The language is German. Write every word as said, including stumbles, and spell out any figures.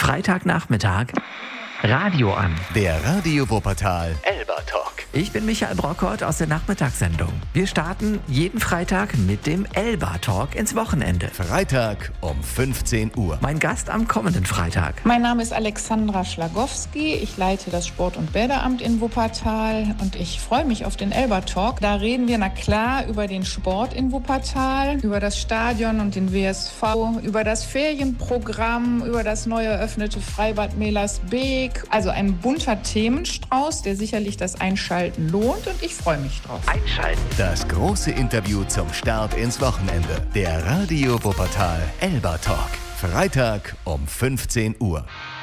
Freitagnachmittag Radio an. Der Radio Wuppertal Elba Talk. Ich bin Michael Brockert aus der Nachmittagssendung. Wir starten jeden Freitag mit dem Elba Talk ins Wochenende. Freitag um fünfzehn Uhr. Mein Gast am kommenden Freitag. Mein Name ist Alexandra Schlagowski. Ich leite das Sport- und Bäderamt in Wuppertal und ich freue mich auf den Elba Talk. Da reden wir, na klar, über den Sport in Wuppertal, über das Stadion und den W S V, über das Ferienprogramm, über das neu eröffnete Freibad Melersbeek. Also ein bunter Themenstrauß, der sicherlich das Einschalten lohnt und ich freue mich drauf. Einschalten. Das große Interview zum Start ins Wochenende. Der Radio Wuppertal Elba Talk. Freitag um fünfzehn Uhr.